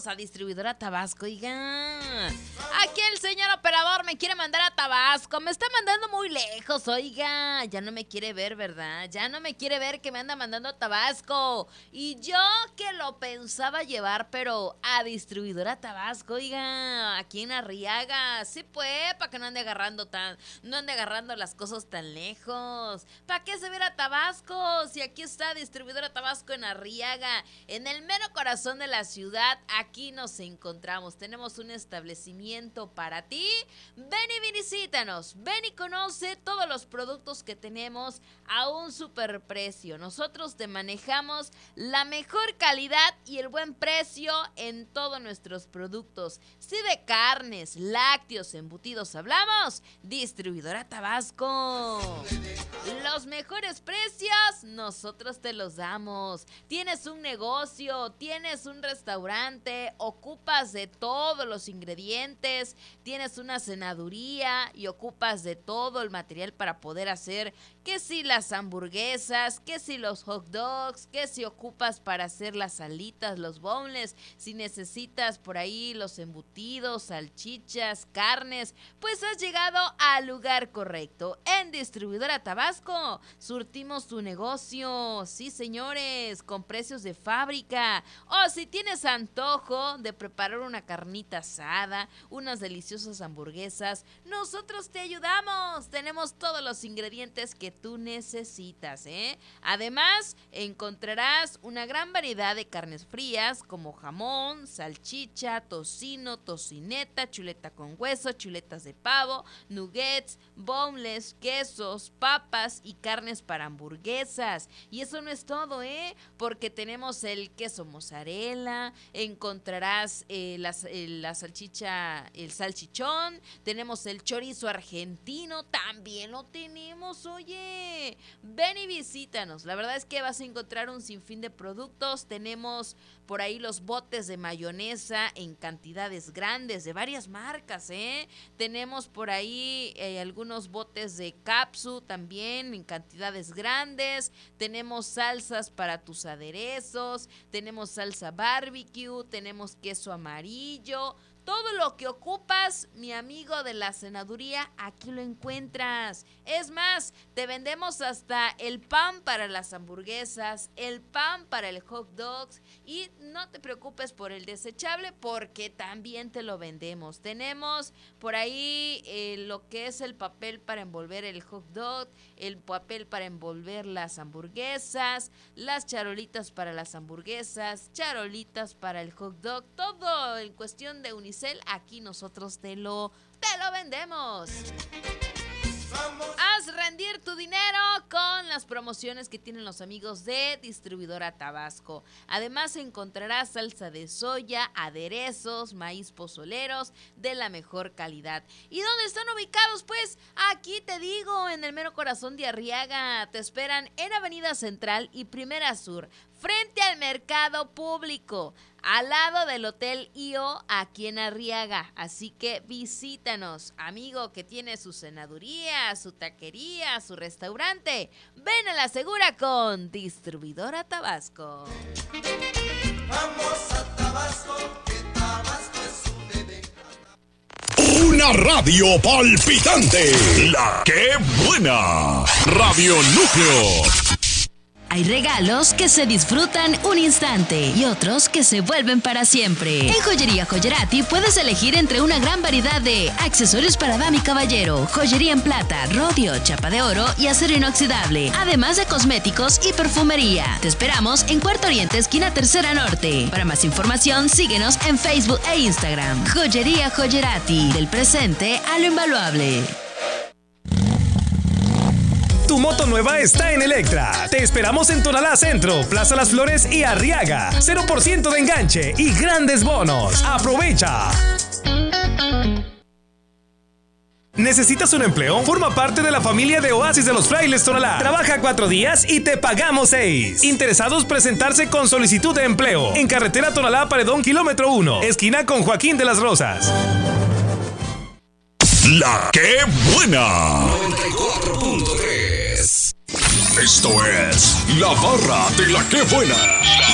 Vámonos a Distribuidora Tabasco, oiga. Aquí el señor operador me quiere mandar a Tabasco. Me está mandando muy lejos, oiga. Ya no me quiere ver, ¿verdad? Ya no me quiere ver que me anda mandando a Tabasco. Y yo que lo pensaba llevar, pero a Distribuidora Tabasco, oiga. Aquí en Arriaga. Sí, pues, para que no ande agarrando las cosas tan lejos. ¿Para qué se viera a Tabasco? Si aquí está Distribuidora Tabasco en Arriaga, en el mero corazón de la ciudad. Aquí nos encontramos. Tenemos un establecimiento para ti. Ven y visítanos. Ven y conoce todos los productos que tenemos a un super precio. Nosotros te manejamos la mejor calidad y el buen precio en todos nuestros productos. Si de carnes, lácteos, embutidos hablamos, Distribuidora Tabasco. Los mejores precios, nosotros te los damos. Tienes un negocio, tienes un restaurante, ocupas de todos los ingredientes, tienes una cenaduría y ocupas de todo el material para poder hacer, que si las hamburguesas, que si los hot dogs, que si ocupas para hacer las alitas, los boneless, si necesitas por ahí los embutidos, salchichas, carnes, pues has llegado al lugar correcto. En Distribuidora Tabasco surtimos tu negocio, sí señores, con precios de fábrica. O si tienes antojo de preparar una carnita asada, unas deliciosas hamburguesas, nosotros te ayudamos. Tenemos todos los ingredientes que tú necesitas, ¿eh? Además, encontrarás una gran variedad de carnes frías como jamón, salchicha, tocino, tocineta, chuleta con hueso, chuletas de pavo, nuggets, boneless, quesos, papas y carnes para hamburguesas. Y eso no es todo, porque tenemos el queso mozzarella, encontrarás la salchicha, el salchichón, tenemos el chorizo argentino, también lo tenemos, oye. Ven y visítanos. La verdad es que vas a encontrar un sinfín de productos. Tenemos por ahí los botes de mayonesa en cantidades grandes de varias marcas, Tenemos por ahí algunos botes de capsu también en cantidades grandes. Tenemos salsas para tus aderezos, tenemos salsa barbecue, tenemos queso amarillo. Todo lo que ocupas, mi amigo de la cenaduría, aquí lo encuentras. Es más, te vendemos hasta el pan para las hamburguesas, el pan para el hot dogs, y no te preocupes por el desechable porque también te lo vendemos. Tenemos por ahí lo que es el papel para envolver el hot dog, el papel para envolver las hamburguesas, las charolitas para las hamburguesas, charolitas para el hot dog, todo en cuestión de unicel. Aquí nosotros te lo vendemos. Haz rendir tu dinero con las promociones que tienen los amigos de Distribuidora Tabasco. Además encontrarás salsa de soya, aderezos, maíz pozoleros de la mejor calidad. ¿Y dónde están ubicados? Pues aquí te digo, en el mero corazón de Arriaga. Te esperan en Avenida Central y Primera Sur, frente al mercado público, al lado del Hotel IO, aquí en Arriaga. Así que visítanos, amigo que tiene su cenaduría, su taquería, su restaurante. Ven a la segura con Distribuidora Tabasco. Vamos a Tabasco, que Tabasco es un bebé. Una radio palpitante, la que buena, Radio Núcleo. Hay regalos que se disfrutan un instante y otros que se vuelven para siempre. En Joyería Joyerati puedes elegir entre una gran variedad de accesorios para dama y caballero, joyería en plata, rodio, chapa de oro y acero inoxidable, además de cosméticos y perfumería. Te esperamos en Cuarto Oriente, esquina Tercera Norte. Para más información, síguenos en Facebook e Instagram. Joyería Joyerati, del presente a lo invaluable. Tu moto nueva está en Electra. Te esperamos en Tonalá Centro, Plaza Las Flores y Arriaga. 0% de enganche y grandes bonos. ¡Aprovecha! ¿Necesitas un empleo? Forma parte de la familia de Oasis de los Frailes Tonalá. Trabaja 4 días y te pagamos 6. Interesados presentarse con solicitud de empleo. En carretera Tonalá Paredón, kilómetro 1, esquina con Joaquín de las Rosas. La que buena. 94.3. Esto es La Barra de la que buena.